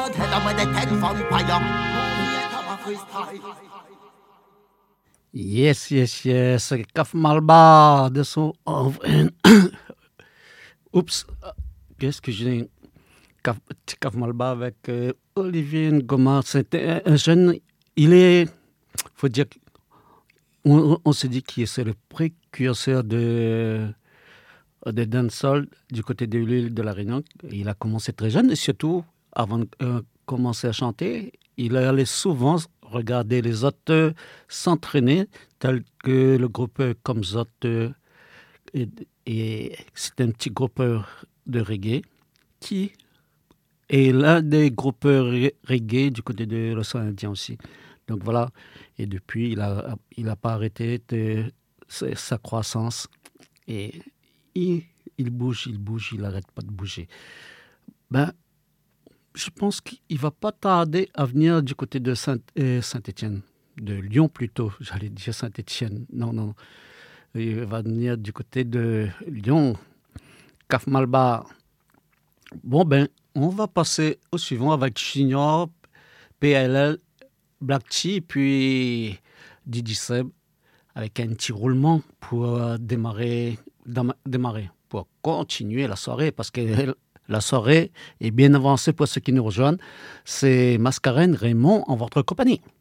Yes, yes, yes. Kaf Malba de son. Oups, qu'est-ce que j'ai. Kaf Malba avec Olivier Ngoma. C'était un jeune. Il est. Faut dire. On se dit que c'est le précurseur de dancehall du côté de l'île de la Réunion. Il a commencé très jeune et surtout, avant de commencer à chanter, il allait souvent regarder les autres s'entraîner, tels que le groupe Komzot. Et c'est un petit groupe de reggae qui est l'un des groupes reggae du côté de l'océan Indien aussi. Donc voilà, et depuis, il a pas arrêté sa croissance. Et il bouge, il n'arrête pas de bouger. Ben, je pense qu'il ne va pas tarder à venir du côté de Saint-Étienne, de Lyon plutôt, j'allais dire Saint-Étienne. Non. Il va venir du côté de Lyon, Kaf Malba. Bon, ben, on va passer au suivant avec Junior, PLL, Black Tea, puis Didi Seb, avec un petit roulement pour démarrer, pour continuer la soirée, parce que la soirée est bien avancée pour ceux qui nous rejoignent. C'est Mascarène Raymond en votre compagnie.